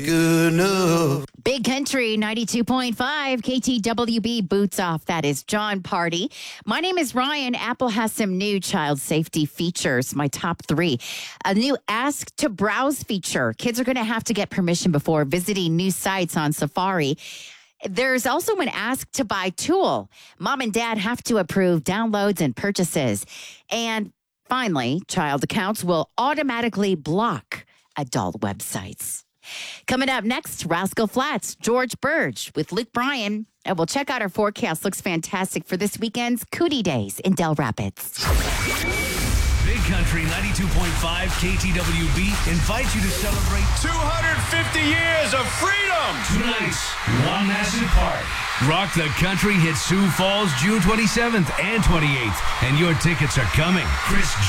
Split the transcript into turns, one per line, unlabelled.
good enough.
Big Country 92.5 KTWB boots off. That is John Party. My name is Ryan. Apple has some new child safety features. My top 3. A new Ask to Browse feature. Kids are going to have to get permission before visiting new sites on Safari. There's also an Ask to Buy tool. Mom and dad have to approve downloads and purchases. And finally, child accounts will automatically block adult websites. Coming up next, Rascal Flatts, George Burge with Luke Bryan. And we'll check out our forecast. Looks fantastic for this weekend's Cootie Days in Del Rapids.
Big Country 92.5 KTWB invites you to celebrate
250 years of freedom.
Tonight's One Massive Party. Rock the Country hits Sioux Falls June 27th and 28th, and your tickets are coming. Chris